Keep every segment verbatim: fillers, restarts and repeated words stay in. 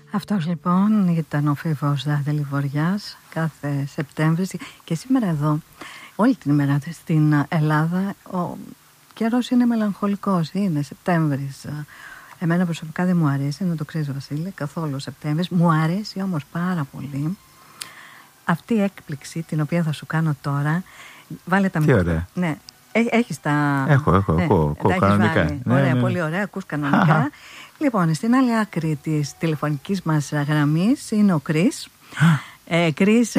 Αυτός λοιπόν ήταν ο Φίβος Δάδελη Βοριάς κάθε Σεπτέμβρη. Και σήμερα εδώ, όλη την ημέρα στην Ελλάδα, ο καιρός είναι μελαγχολικός, είναι Σεπτέμβρης. Εμένα προσωπικά δεν μου αρέσει, να το ξέρεις Βασίλη, καθόλου ο Σεπτέμβρης. Μου αρέσει όμως πάρα πολύ αυτή η έκπληξη την οποία θα σου κάνω τώρα. Βάλε τα μικρά. Ναι. Έχεις τα... Έχω, έχω, ναι, έχω, έχω κανονικά. Ναι, ωραία, ναι. Πολύ ωραία, ακούς κανονικά. Λοιπόν, στην άλλη άκρη της τηλεφωνικής μας γραμμής είναι ο Κρίς. ε, Κρίς,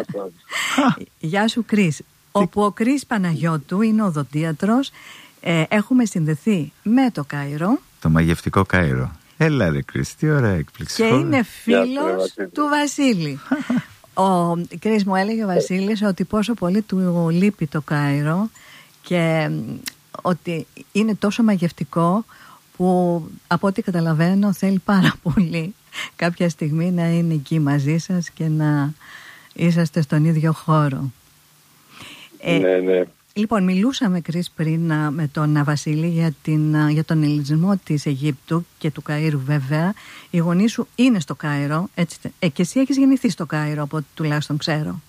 γεια σου Κρίς. Όπου ο Κρίς Παναγιώτου είναι οδοντίατρος. ε, Έχουμε συνδεθεί με το Κάιρο. Το μαγευτικό Κάιρο. Έλα ρε Κρίς, τι ωραία έκπληξη. Και είναι φίλος του Βασίλη. Ο Κρίς μου έλεγε ο Βασίλης ότι πόσο πολύ του λείπει το Κάιρο και ότι είναι τόσο μαγευτικό που από ό,τι καταλαβαίνω θέλει πάρα πολύ κάποια στιγμή να είναι εκεί μαζί σας και να είσαστε στον ίδιο χώρο. Ναι, ναι. Λοιπόν, μιλούσαμε Κρίς πριν με τον Βασίλη για, την, για τον ελληνισμό της Αιγύπτου και του Καΐρου βέβαια. Οι γονείς σου είναι στο Κάιρο, έτσι, ε, και εσύ έχεις γεννηθεί στο Κάιρο από ό,τι τουλάχιστον ξέρω.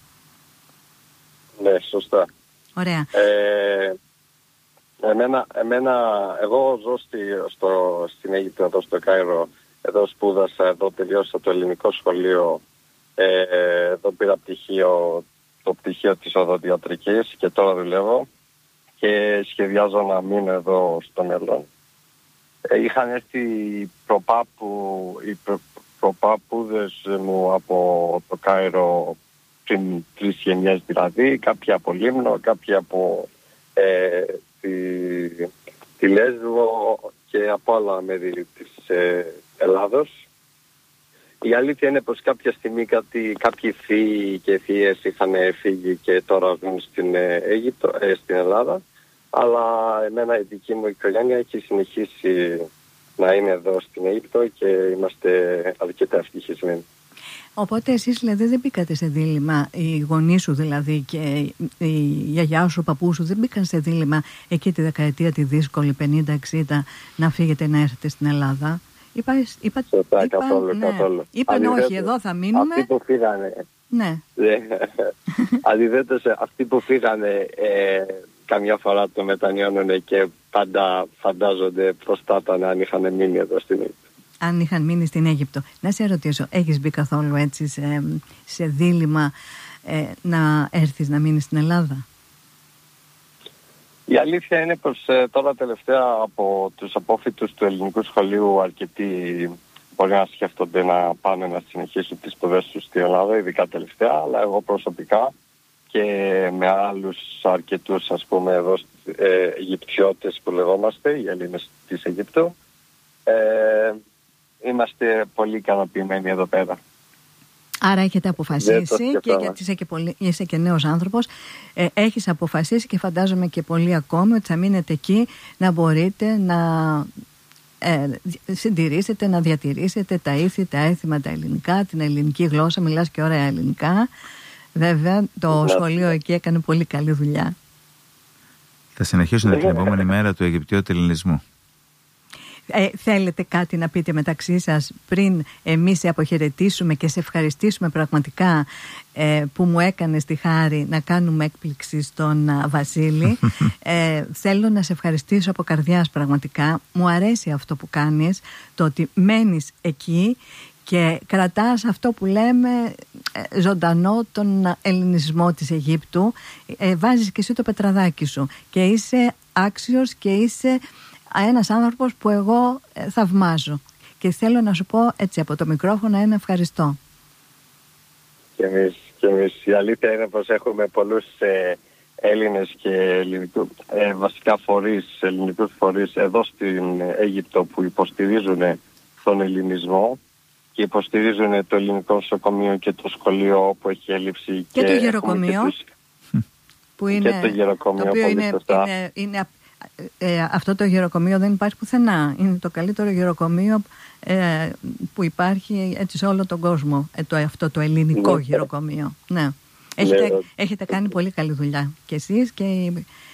Ναι, σωστά. Ωραία. Ε, εμένα, εμένα, εγώ ζω στη, στο, στην Αίγυπτο, εδώ στο Κάιρο. Εδώ σπούδασα, εδώ τελειώσα το ελληνικό σχολείο. Ε, εδώ πήρα πτυχίο, το πτυχίο της οδοντιατρικής και τώρα δουλεύω και σχεδιάζω να μείνω εδώ στο μέλλον. Ε, είχαν έρθει προπάπου, οι προ, προπάπουδες μου από το Κάιρο πριν τρεις γενιές δηλαδή, κάποιοι από Λίμνο, κάποιοι από ε, τη, τη Λέσβο και από άλλα μέρη της ε, Ελλάδος. Η αλήθεια είναι πως κάποια στιγμή κάτι, κάποιοι θείοι και θείες είχαν φύγει και τώρα ζουν στην Αίγυπτο, ε, στην Ελλάδα, αλλά εμένα η δική μου οικογένεια έχει συνεχίσει να είναι εδώ στην Αίγυπτο και είμαστε αρκετά ευτυχισμένοι. Οπότε εσείς δηλαδή δεν μπήκατε σε δίλημμα, οι γονείς σου δηλαδή και η γιαγιά σου, ο παππού σου δεν μπήκαν σε δίλημμα εκεί τη δεκαετία τη δύσκολη πενήντα εξήντα να φύγετε να έρθετε στην Ελλάδα? Είπα, είπα, Σωστά, είπα, καθόλου, ναι. καθόλου. Είπαν όχι, εδώ θα μείνουμε. Αυτοί που φύγανε. Ναι. Αντιθέτως, αυτοί που φύγανε ε, καμιά φορά το μετανιώνουν και πάντα φαντάζονται πώς θα ήταν αν είχαν μείνει εδώ στην Αίγυπτο. Αν είχαν μείνει στην Αίγυπτο. Να σε ρωτήσω, έχεις μπει καθόλου έτσι σε, σε δίλημμα ε, να έρθεις να μείνεις στην Ελλάδα? Η αλήθεια είναι πως ε, τώρα τελευταία από τους απόφοιτους του ελληνικού σχολείου αρκετοί μπορεί να σκέφτονται να πάνε να συνεχίσουν τις σπουδές τους στην Ελλάδα, ειδικά τελευταία, αλλά εγώ προσωπικά και με άλλους αρκετούς ας πούμε εδώ ε, Αιγυπτιώτες που λεγόμαστε, οι Έλληνες της Αιγύπτου, ε, είμαστε πολύ ικανοποιημένοι εδώ πέρα. Άρα έχετε αποφασίσει και γιατί είσαι και, πολύ, είσαι και νέος άνθρωπος, ε, έχεις αποφασίσει και φαντάζομαι και πολύ ακόμη ότι θα μείνετε εκεί να μπορείτε να ε, συντηρήσετε, να διατηρήσετε τα ήθη, τα έθιμα, τα ελληνικά, την ελληνική γλώσσα, μιλάς και ωραία ελληνικά. Βέβαια το σχολείο εκεί έκανε πολύ καλή δουλειά. Θα συνεχίσουν την επόμενη μέρα του Αιγυπτιώτου ελληνισμού. Ε, θέλετε κάτι να πείτε μεταξύ σας πριν εμείς σε αποχαιρετήσουμε και σε ευχαριστήσουμε πραγματικά ε, που μου έκανες τη χάρη να κάνουμε έκπληξη στον α, Βασίλη. ε, θέλω να σε ευχαριστήσω από καρδιάς πραγματικά. Μου αρέσει αυτό που κάνεις, το ότι μένεις εκεί και κρατάς αυτό που λέμε ε, ζωντανό τον ελληνισμό της Αιγύπτου. ε, βάζεις και εσύ το πετραδάκι σου και είσαι άξιος και είσαι ένας άνθρωπος που εγώ ε, θαυμάζω και θέλω να σου πω έτσι από το μικρόφωνο ένα ευχαριστώ. Και εμείς, και εμείς η αλήθεια είναι πως έχουμε πολλούς ε, Έλληνες και ελληνικού, ε, βασικά φορείς, ελληνικούς φορείς εδώ στην Αίγυπτο που υποστηρίζουν τον ελληνισμό και υποστηρίζουν το ελληνικό νοσοκομείο και το σχολείο όπου έχει έλλειψη και, και το γεροκομείο τους, που είναι, και το γεροκομείο το οποίο είναι, είναι, είναι Ε, αυτό το γεροκομείο δεν υπάρχει πουθενά. Είναι το καλύτερο γεροκομείο ε, που υπάρχει έτσι σε όλο τον κόσμο, ε, το, αυτό το ελληνικό ναι. γεροκομείο. Ναι. Έχετε, ναι. έχετε κάνει πολύ καλή δουλειά και εσείς και